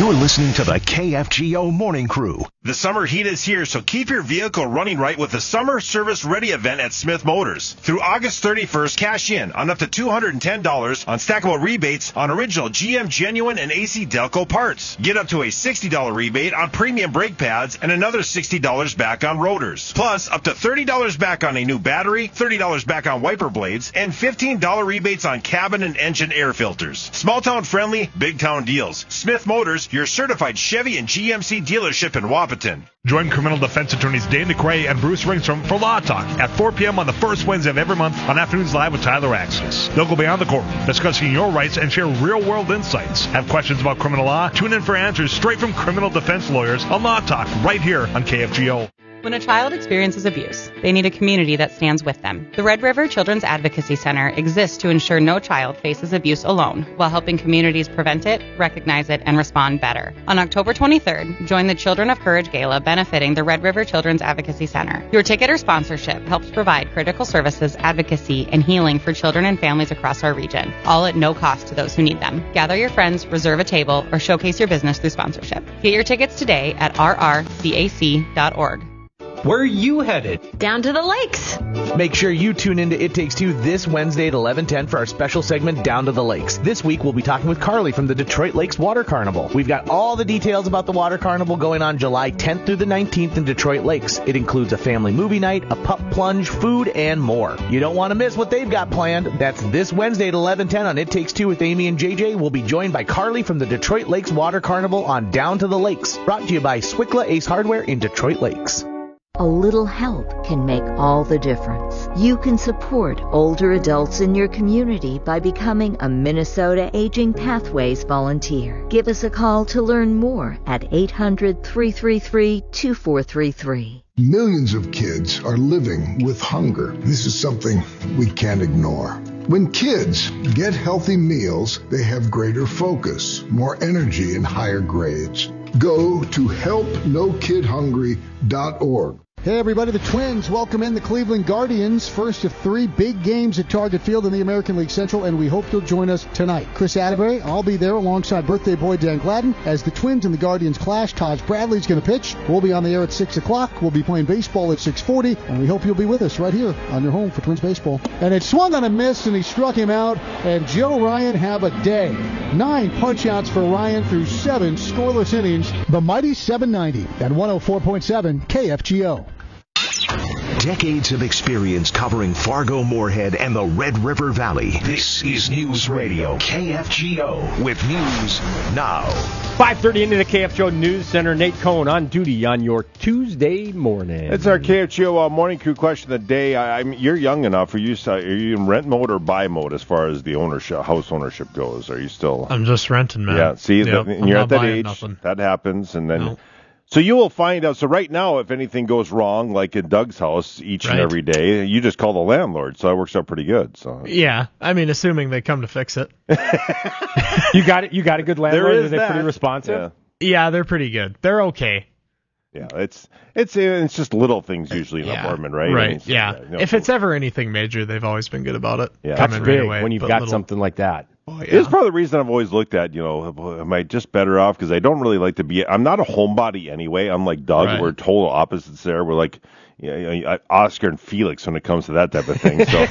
You're listening to the KFGO Morning Crew. The summer heat is here, so keep your vehicle running right with the Summer Service Ready event at Smith Motors. Through August 31st, cash in on up to $210 on stackable rebates on original GM Genuine and AC Delco parts. Get up to a $60 rebate on premium brake pads and another $60 back on rotors. Plus, up to $30 back on a new battery, $30 back on wiper blades, and $15 rebates on cabin and engine air filters. Small town friendly, big town deals. Smith Motors, your certified Chevy and GMC dealership in Wapaton. Join criminal defense attorneys Dane DeCray and Bruce Ringstrom for Law Talk at 4 p.m. on the first Wednesday of every month on Afternoons Live with Tyler Axis. They'll go beyond the courtroom, discussing your rights and share real-world insights. Have questions about criminal law? Tune in for answers straight from criminal defense lawyers on Law Talk right here on KFGO. When a child experiences abuse, they need a community that stands with them. The Red River Children's Advocacy Center exists to ensure no child faces abuse alone, while helping communities prevent it, recognize it, and respond better. On October 23rd, join the Children of Courage Gala benefiting the Red River Children's Advocacy Center. Your ticket or sponsorship helps provide critical services, advocacy, and healing for children and families across our region, all at no cost to those who need them. Gather your friends, reserve a table, or showcase your business through sponsorship. Get your tickets today at rrcac.org. Where are you headed? Down to the lakes. Make sure you tune into It Takes Two this Wednesday at 11:10 for our special segment, Down to the Lakes. This week, we'll be talking with Carly from the Detroit Lakes Water Carnival. We've got all the details about the Water Carnival going on July 10th through the 19th in Detroit Lakes. It includes a family movie night, a pup plunge, food, and more. You don't want to miss what they've got planned. That's this Wednesday at 11:10 on It Takes Two with Amy and JJ. We'll be joined by Carly from the Detroit Lakes Water Carnival on Down to the Lakes. Brought to you by Swickla Ace Hardware in Detroit Lakes. A little help can make all the difference. You can support older adults in your community by becoming a Minnesota Aging Pathways volunteer. Give us a call to learn more at 800-333-2433. Millions of kids are living with hunger. This is something we can't ignore. When kids get healthy meals, they have greater focus, more energy, and higher grades. Go to helpnokidhungry.org. Hey everybody, the Twins welcome in the Cleveland Guardians, first of 3 big games at Target Field in the American League Central, and we hope you'll join us tonight. Chris Atterbury, I'll be there alongside birthday boy Dan Gladden as the Twins and the Guardians clash. Taj Bradley's going to pitch. We'll be on the air at 6 o'clock. We'll be playing baseball at 6:40, and we hope you'll be with us right here on your home for Twins baseball. And it swung on a miss, and he struck him out, and Joe Ryan have a day. 9 punch-outs for Ryan through 7 scoreless innings. The mighty 790 and 104.7 KFGO. Decades of experience covering Fargo, Moorhead, and the Red River Valley. This is News Radio KFGO with news now. 5:30 into the KFGO News Center. Nate Cohn on duty on your Tuesday morning. It's our KFGO morning crew question of the day. You're young enough. Are you in rent mode or buy mode as far as the house ownership goes? Are you still? I'm just renting, man. Yeah. See, yep, you're at that age. Nothing. That happens, and then. No. So you will find out. So right now, if anything goes wrong, like in Doug's house each and every day, you just call the landlord. So it works out pretty good. So yeah, I mean, assuming they come to fix it. You got it. You got a good landlord. Are they pretty responsive? Yeah, they're pretty good. They're okay. Yeah, it's just little things usually in an apartment, right? Right. I mean, so, if it's ever anything major, they've always been good about it. Yeah, that's big when you've got something like that. Oh, yeah. It's probably the reason I've always looked at, am I just better off? Because I don't really like to be, I'm not a homebody anyway. Unlike Doug, right. We're total opposites there. We're like, Oscar and Felix when it comes to that type of thing. So,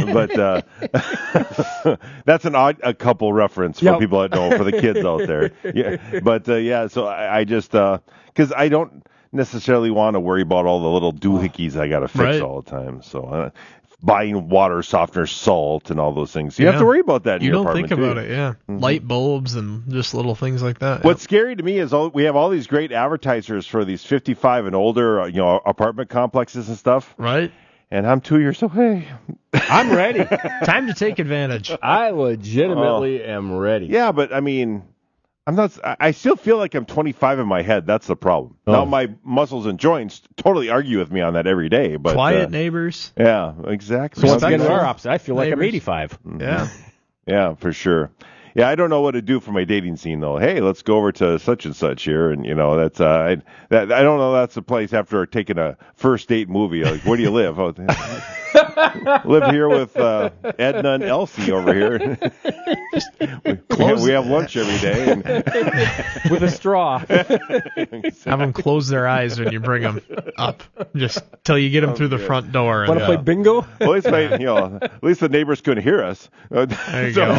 but that's a couple reference for people that know, for the kids out there. Yeah, but so I just, because I don't necessarily want to worry about all the little doohickeys I got to fix all the time. So, buying water softener, salt, and all those things. You have to worry about that in your apartment, You don't think about it, yeah. Mm-hmm. Light bulbs and just little things like that. What's scary to me is we have all these great advertisers for these 55 and older, apartment complexes and stuff. Right. And I'm 2 years away. I'm ready. Time to take advantage. I legitimately am ready. Yeah, but I mean, I still feel like I'm 25 in my head. That's the problem. Now my muscles and joints totally argue with me on that every day. But quiet neighbors. Yeah, exactly. So once again, we're opposite. I feel like I'm 85. Mm-hmm. Yeah. Yeah, for sure. Yeah, I don't know what to do for my dating scene though. Hey, let's go over to such and such here, and that's I don't know. That's the place after taking a first date movie. Like, where do you live? Live here with Edna and Elsie over here. we have lunch every day. And with a straw. Have them close their eyes when you bring them up, just till you get them through the front door. Want to play bingo? Well, at least the neighbors couldn't hear us. There you go.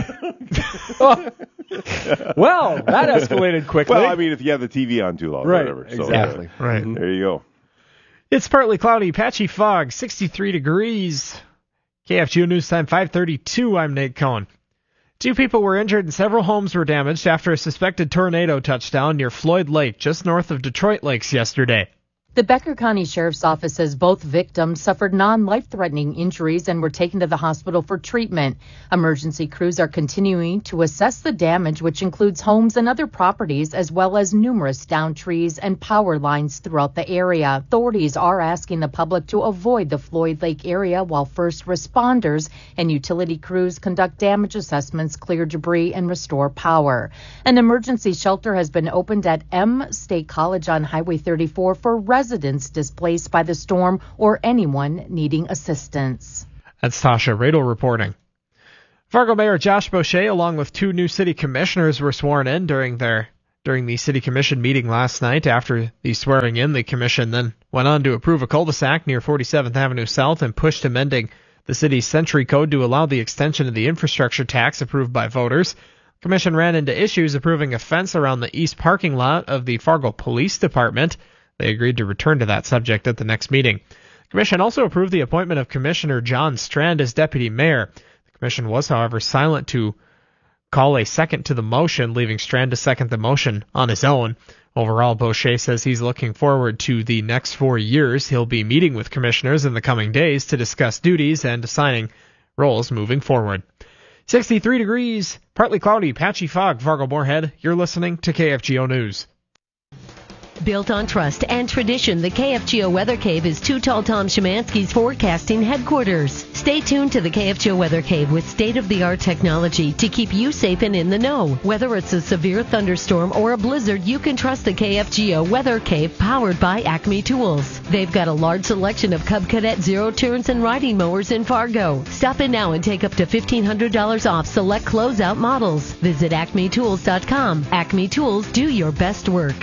Well, that escalated quickly. Well, I mean, if you have the TV on too long, right? Whatever. Exactly. So, right. There you go. It's partly cloudy, patchy fog, 63 degrees. KFGO News Time 5:32. I'm Nate Cohn. 2 people were injured and several homes were damaged after a suspected tornado touched down near Floyd Lake, just north of Detroit Lakes yesterday. The Becker County Sheriff's Office says both victims suffered non-life-threatening injuries and were taken to the hospital for treatment. Emergency crews are continuing to assess the damage, which includes homes and other properties, as well as numerous downed trees and power lines throughout the area. Authorities are asking the public to avoid the Floyd Lake area while first responders and utility crews conduct damage assessments, clear debris, and restore power. An emergency shelter has been opened at M State College on Highway 34 for residents displaced by the storm or anyone needing assistance. That's Tasha Radel reporting. Fargo Mayor Josh Boucher, along with 2 new city commissioners, were sworn in during the city commission meeting last night. After the swearing in, the commission then went on to approve a cul-de-sac near 47th Avenue South and pushed amending the city's Century Code to allow the extension of the infrastructure tax approved by voters. The commission ran into issues approving a fence around the east parking lot of the Fargo Police Department. They agreed to return to that subject at the next meeting. The commission also approved the appointment of Commissioner John Strand as deputy mayor. The commission was, however, silent to call a second to the motion, leaving Strand to second the motion on his own. Overall, Boucher says he's looking forward to the next 4 years. He'll be meeting with commissioners in the coming days to discuss duties and assigning roles moving forward. 63 degrees, partly cloudy, patchy fog, Fargo-Moorhead. You're listening to KFGO News. Built on trust and tradition, the KFGO Weather Cave is Too Tall Tom Szymanski's forecasting headquarters. Stay tuned to the KFGO Weather Cave with state-of-the-art technology to keep you safe and in the know. Whether it's a severe thunderstorm or a blizzard, you can trust the KFGO Weather Cave powered by Acme Tools. They've got a large selection of Cub Cadet zero turns and riding mowers in Fargo. Stop in now and take up to $1,500 off select closeout models. Visit acmetools.com. Acme Tools, do your best work.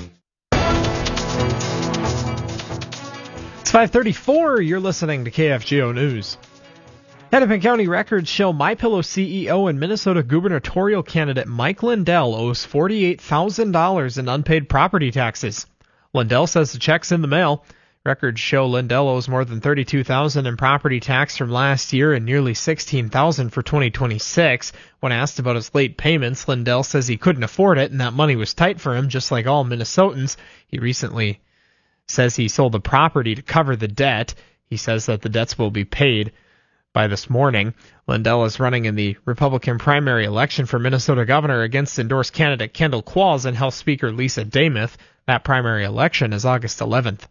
It's 5:34. You're listening to KFGO News. Hennepin County records show MyPillow CEO and Minnesota gubernatorial candidate Mike Lindell owes $48,000 in unpaid property taxes. Lindell says the check's in the mail. Records show Lindell owes more than $32,000 in property tax from last year and nearly $16,000 for 2026. When asked about his late payments, Lindell says he couldn't afford it and that money was tight for him, just like all Minnesotans. He recently says he sold the property to cover the debt. He says that the debts will be paid by this morning. Lindell is running in the Republican primary election for Minnesota governor against endorsed candidate Kendall Qualls and House Speaker Lisa Damuth. That primary election is August 11th.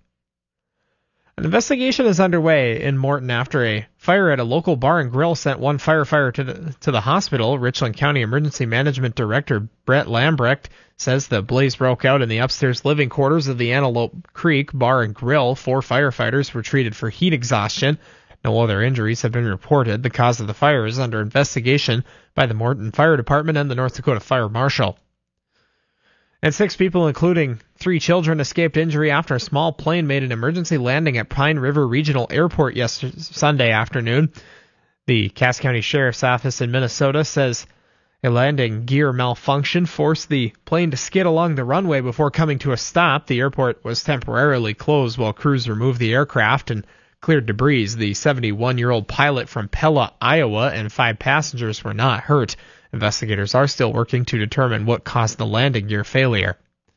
An investigation is underway in Morton after a fire at a local bar and grill sent one firefighter to the hospital. Richland County Emergency Management Director Brett Lambrecht says the blaze broke out in the upstairs living quarters of the Antelope Creek Bar and Grill. 4 firefighters were treated for heat exhaustion. No other injuries have been reported. The cause of the fire is under investigation by the Morton Fire Department and the North Dakota Fire Marshal. And 6 people, including 3 children, escaped injury after a small plane made an emergency landing at Pine River Regional Airport Sunday afternoon. The Cass County Sheriff's Office in Minnesota says a landing gear malfunction forced the plane to skid along the runway before coming to a stop. The airport was temporarily closed while crews removed the aircraft and cleared debris. The 71-year-old pilot from Pella, Iowa, and 5 passengers were not hurt. Investigators are still working to determine what caused the landing gear failure.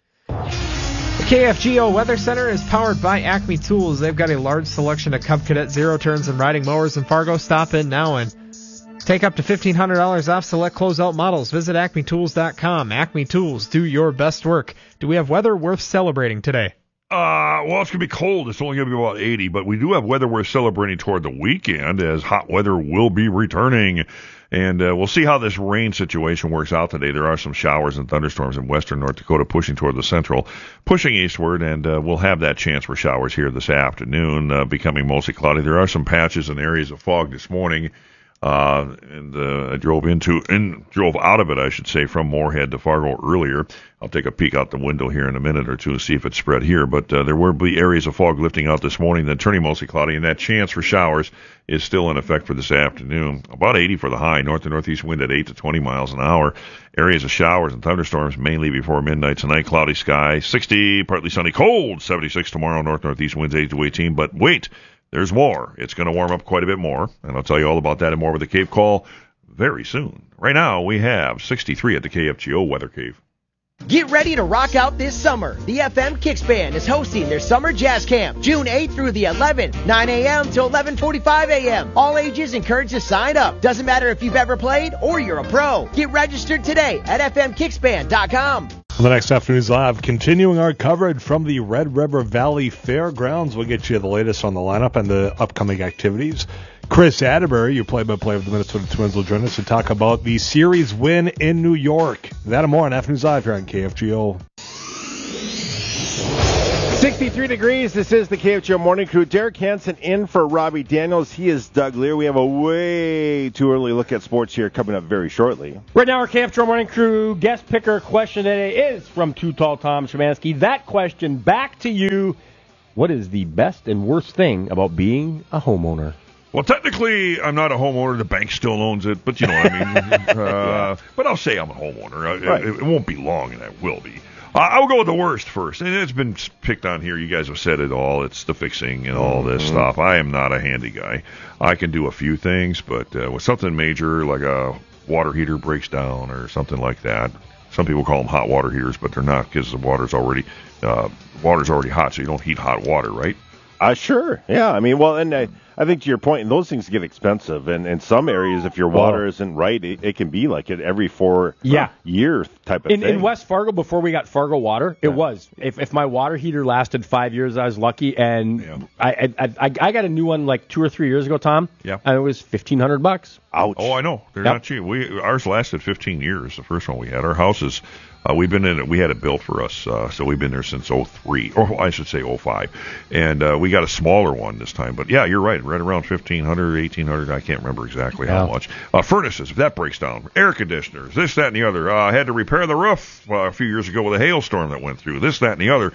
The KFGO Weather Center is powered by Acme Tools. They've got a large selection of Cub Cadet zero turns and riding mowers in Fargo. Stop in now and take up to $1,500 off select closeout models. Visit acmetools.com. Acme Tools, do your best work. Do we have weather worth celebrating today? Well, it's going to be cold. It's only going to be about 80, but we do have weather worth celebrating toward the weekend as hot weather will be returning. And we'll see how this rain situation works out today. There are some showers and thunderstorms in western North Dakota pushing toward the central, pushing eastward, and we'll have that chance for showers here this afternoon, becoming mostly cloudy. There are some patches and areas of fog this morning. I drove out of it, I should say, from Moorhead to Fargo earlier. I'll take a peek out the window here in a minute or two and see if it's spread here. But there will be areas of fog lifting out this morning, then turning mostly cloudy, and that chance for showers is still in effect for this afternoon. About 80 for the high, north to northeast wind at 8 to 20 miles an hour. Areas of showers and thunderstorms mainly before midnight tonight. Cloudy sky, 60, partly sunny, cold, 76 tomorrow. North-northeast winds 8 to 18. But wait, there's more. It's going to warm up quite a bit more, and I'll tell you all about that and more with the Cave Call very soon. Right now, we have 63 at the KFGO Weather Cave. Get ready to rock out this summer. The FM Kicks Band is hosting their Summer Jazz Camp, June 8th through the 11th, 9 a.m. till 11:45 a.m. All ages encouraged to sign up. Doesn't matter if you've ever played or you're a pro. Get registered today at fmkicksband.com. On the next Afternoons Live, continuing our coverage from the Red River Valley Fairgrounds. We'll get you the latest on the lineup and the upcoming activities. Chris Atterbury, your play-by-play of the Minnesota Twins, will join us to talk about the series win in New York. That and more on Afternoons Live here on KFGO. 63 degrees. This is the KFGO Morning Crew. Derek Hansen in for Robbie Daniels. He is Doug Lear. We have a way too early look at sports here coming up very shortly. Right now, our KFGO Morning Crew guest picker question today is from Too Tall Tom Szymanski. That question back to you. What is the best and worst thing about being a homeowner? Well, technically, I'm not a homeowner. The bank still owns it, but you know what I mean. But I'll say I'm a homeowner. Right. It won't be long, and I will be. I'll go with the worst first. And it's been picked on here. You guys have said it all. It's the fixing and all this stuff. I am not a handy guy. I can do a few things, but with something major like a water heater breaks down or something like that, some people call them hot water heaters, but they're not because the water's already hot, so you don't heat hot water, right? Sure. Yeah. I mean, well, and I think to your point, and those things get expensive. And in some areas, if your water isn't right, it can be like it every 4 year type of thing. In West Fargo, before we got Fargo water, it was. If my water heater lasted 5 years, I was lucky. And I got a new one like 2 or 3 years ago, Tom. Yeah. And it was $1,500. Ouch. Oh, I know. They're not cheap. Ours lasted 15 years, the first one we had. Our house is... we've been in it. We had it built for us, so we've been there since 03, or I should say 05. And we got a smaller one this time. But yeah, you're right. Right around 1,500, 1,800. I can't remember exactly how much. Furnaces, if that breaks down. Air conditioners, this, that, and the other. I had to repair the roof a few years ago with a hailstorm that went through. This, that, and the other.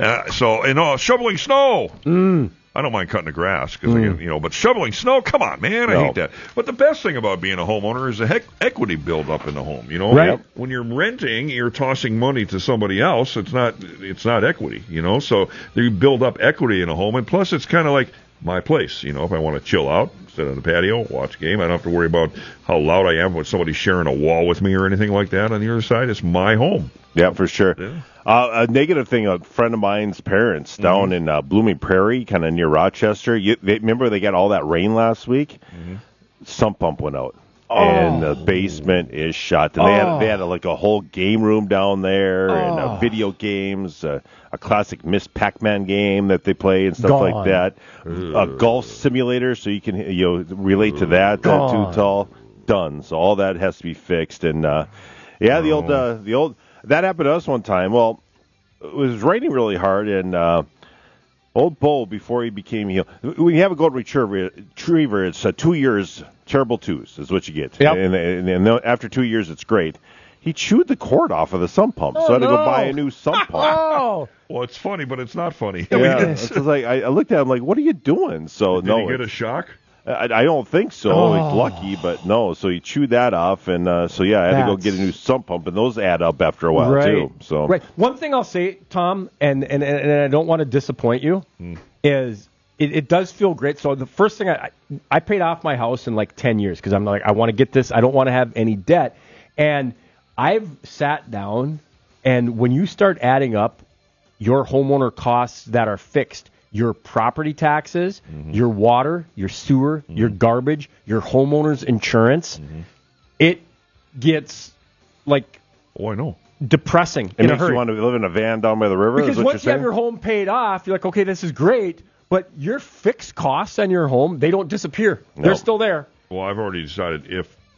Shoveling snow. I don't mind cutting the grass because but shoveling snow, come on, man, I hate that. But the best thing about being a homeowner is the equity build up in the home. You know, right? When you're renting, you're tossing money to somebody else. It's not equity. You know, so you build up equity in a home, and plus it's kind of like my place. You know, if I want to chill out, sit on the patio, watch a game, I don't have to worry about how loud I am when somebody's sharing a wall with me or anything like that. On the other side, it's my home. Yeah, for sure. Yeah. A negative thing, a friend of mine's parents down in Blooming Prairie, kind of near Rochester, remember they got all that rain last week? Sump pump went out. And the basement is shut. And they had like a whole game room down there and video games, a classic Miss Pac-Man game that they play and stuff like that. A golf simulator, so you can relate to that. Too tall, done. So all that has to be fixed. And the old that happened to us one time. Well, it was raining really hard, and old Bo, before he became when you have a golden retriever, it's 2 years. Terrible twos is what you get. Yep. And after 2 years, it's great. He chewed the cord off of the sump pump, so I had to go buy a new sump pump. Well, it's funny, but it's not funny. Yeah, it's like I looked at him like, "What are you doing?" So did he get a shock? I don't think so. He's lucky, but no. So he chewed that off, and I had to go get a new sump pump, and those add up after a while too. So one thing I'll say, Tom, and I don't want to disappoint you, is. It does feel great. So the first thing I paid off my house in like 10 years because I'm like, I want to get this. I don't want to have any debt. And I've sat down, and when you start adding up your homeowner costs that are fixed, your property taxes, your water, your sewer, your garbage, your homeowner's insurance, it gets like... Oh, I know. Depressing. It makes you want to live in a van down by the river? Because once you have your home paid off, you're like, okay, this is great. But your fixed costs on your home, they don't disappear. They're still there. Well, I've already decided if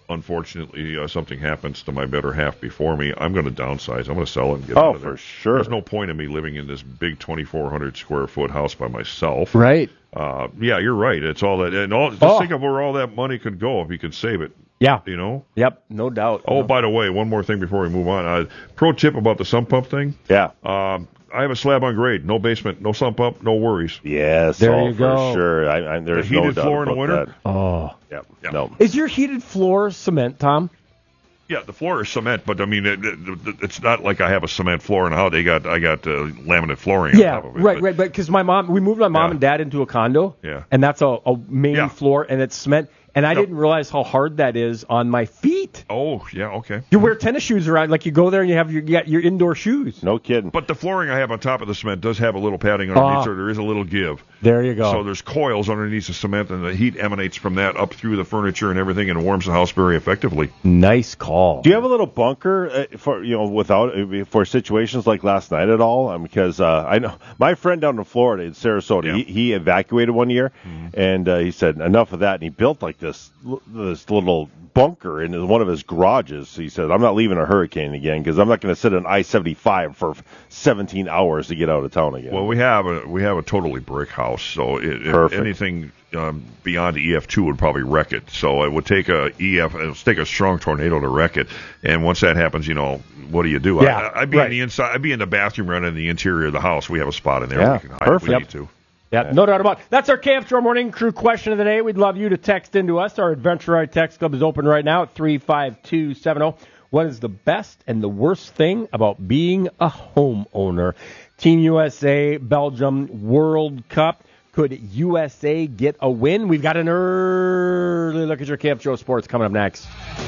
unfortunately something happens to my better half before me, I'm going to downsize. I'm going to sell it and get out of there. For sure. There's no point in me living in this big 2,400 square foot house by myself. Right. Yeah, you're right. It's all that, and just think of where all that money could go if you could save it. Yeah. You know? Yep, no doubt. Oh, by the way, one more thing before we move on. Pro tip about the sump pump thing. Yeah. I have a slab on grade, no basement, no sump up, no worries. Yes, there you go. For sure. There's the heated no doubt floor in the about winter. that. Oh. Yep. Yeah. No. Is your heated floor cement, Tom? Yeah, the floor is cement, but I mean, it's not like I have a cement floor in the house. I got laminate flooring on top of it. Right. But because we moved my mom and dad into a condo. Yeah. And that's a main floor, and it's cement. And I didn't realize how hard that is on my feet. Oh, yeah, okay. You wear tennis shoes around, like you go there and you have your indoor shoes. No kidding. But the flooring I have on top of the cement does have a little padding underneath, so there is a little give. There you go. So there's coils underneath the cement, and the heat emanates from that up through the furniture and everything, and warms the house very effectively. Nice call. Do you have a little bunker for situations like last night at all? Because I know my friend down in Florida, in Sarasota, he evacuated one year, and he said enough of that, and he built like this little bunker in one of his garages. He said, I'm not leaving a hurricane again because I'm not going to sit on I-75 for 17 hours to get out of town again. Well, we have a totally brick house, so if anything beyond EF2 would probably wreck it. So it would take a strong tornado to wreck it. And once that happens, what do you do? Yeah, I'd be in the inside. I'd be in the bathroom running in the interior of the house. We have a spot in there where we can hide if we need to. Yeah, no doubt about it. That's our KFGO Morning Crew question of the day. We'd love you to text into us. Our Adventure Ride text club is open right now at 35270. What is the best and the worst thing about being a homeowner? Team USA, Belgium, World Cup. Could USA get a win? We've got an early look at your KFGO Sports coming up next.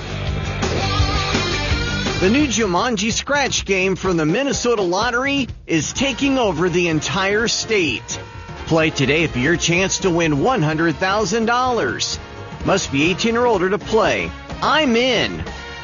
The new Jumanji Scratch game from the Minnesota Lottery is taking over the entire state. Play today for your chance to win $100,000. Must be 18 or older to play. I'm in.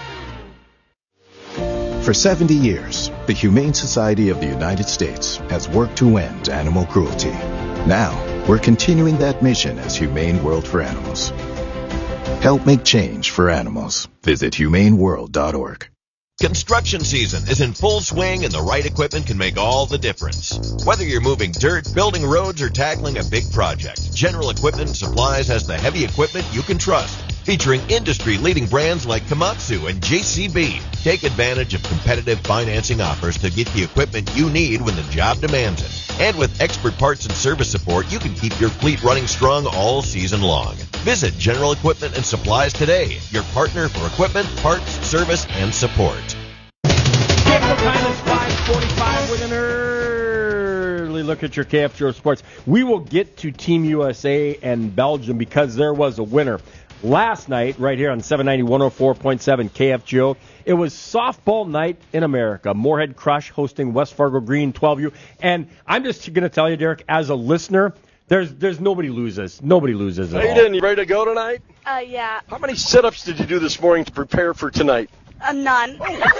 For 70 years, the Humane Society of the United States has worked to end animal cruelty. Now, we're continuing that mission as Humane World for Animals. Help make change for animals. Visit humaneworld.org. Construction season is in full swing, and the right equipment can make all the difference. Whether you're moving dirt, building roads, or tackling a big project, General Equipment and Supplies has the heavy equipment you can trust. Featuring industry-leading brands like Komatsu and JCB. Take advantage of competitive financing offers to get the equipment you need when the job demands it. And with expert parts and service support, you can keep your fleet running strong all season long. Visit General Equipment and Supplies today, your partner for equipment, parts, service, and support. KFGO time is 5:45 with an early look at your KFGO Sports. We will get to Team USA and Belgium because there was a winner. Last night, right here on 790 104.7 KFGO, it was softball night in America. Moorhead Crush hosting West Fargo Green 12U. And I'm just going to tell you, Derek, as a listener, there's nobody loses. Nobody loses at all. How you doing? You ready to go tonight? Yeah. How many sit-ups did you do this morning to prepare for tonight? None.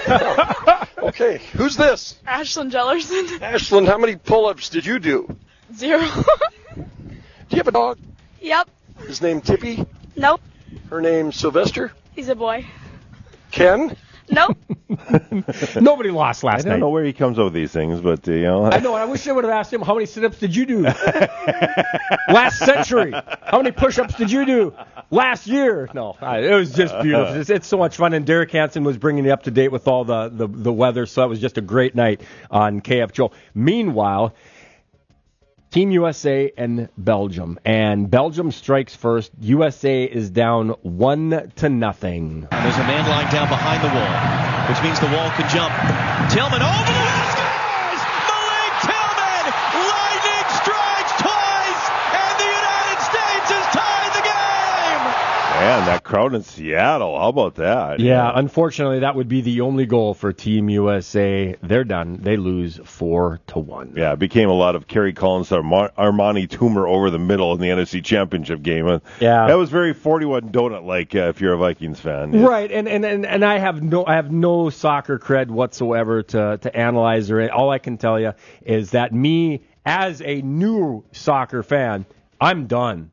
Okay. Who's this? Ashlyn Jellerson. Ashlyn, how many pull-ups did you do? 0. Do you have a dog? Yep. His name Tippy? Nope. Her name Sylvester? He's a boy. Ken? Nope. Nobody lost last night. I don't know where he comes up with these things, but, I know, and I wish I would have asked him, how many sit-ups did you do last century? How many push-ups did you do last year? No, it was just beautiful. It's so much fun, and Derek Hansen was bringing you up to date with all the weather, so it was just a great night on KFGO. Meanwhile, Team USA and Belgium. And Belgium strikes first. USA is down 1-0. There's a man lying down behind the wall, which means the wall can jump. Tillman over the wall, scores! Malik Tillman! Lightning strikes twice, and the United States has tied the game! Man, that crowd in Seattle, how about that? Yeah, unfortunately, that would be the only goal for Team USA. They're done. They lose 4-1. Yeah, it became a lot of Kerry Collins, Armani Toomer over the middle in the NFC Championship game. Yeah, that was very 41 donut-like if you're a Vikings fan. Right, and I have no soccer cred whatsoever to analyze or all I can tell you is that me as a new soccer fan, I'm done.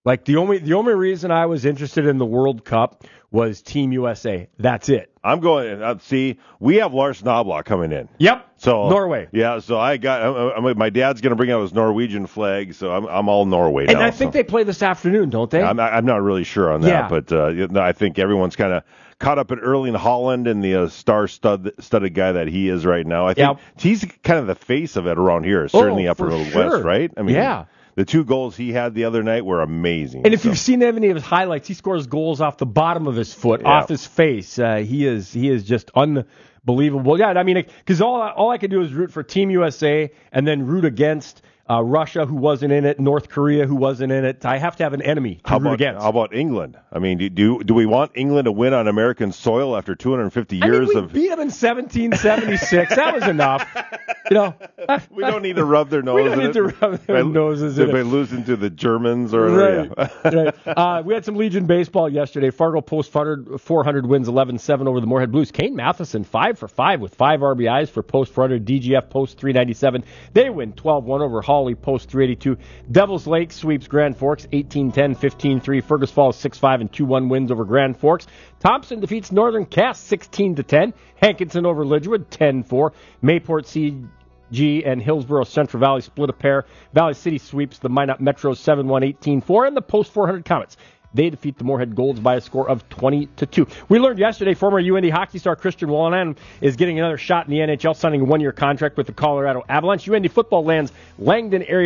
Like the only reason I was interested in the World Cup was Team USA. That's it. I'm going. See, we have Lars Knobloch coming in. Yep. So Norway. Yeah. So my dad's going to bring out his Norwegian flag. So I'm all Norway now. And I think they play this afternoon, don't they? I'm not really sure on that, but I think everyone's kind of caught up in Erling Haaland and the star-studded guy that he is right now. I think he's kind of the face of it around here, certainly upper Midwest, right? I mean, the 2 goals he had the other night were amazing. And if you've seen any of his highlights, he scores goals off the bottom of his foot, off his face. He is just unbelievable. Yeah, I mean, because all I can do is root for Team USA and then root against Russia, who wasn't in it, North Korea, who wasn't in it. I have to have an enemy to root against. How about England? I mean, do we want England to win on American soil after 250 years we beat them in 1776. That was enough. We don't need to rub their nose. We don't need to rub their noses in it. By losing to the Germans or right. We had some Legion baseball yesterday. Fargo Post 400 wins 11-7 over the Moorhead Blues. Kane Matheson 5 for 5 with 5 RBIs for Post 400. DGF Post 397. They win 12-1 over Hawley Post 382. Devils Lake sweeps Grand Forks 18-10, 15-3. Fergus Falls 6-5 and 2-1 wins over Grand Forks. Thompson defeats Northern Cass 16-10. Hankinson over Lidgewood 10-4. Mayport CG and Hillsborough Central Valley split a pair. Valley City sweeps the Minot Metro 7-1, 18-4. And the Post 400 Comets, they defeat the Moorhead Golds by a score of 20-2. We learned yesterday former UND hockey star Christian Wolanin is getting another shot in the NHL, signing a 1-year contract with the Colorado Avalanche. UND football lands Langdon area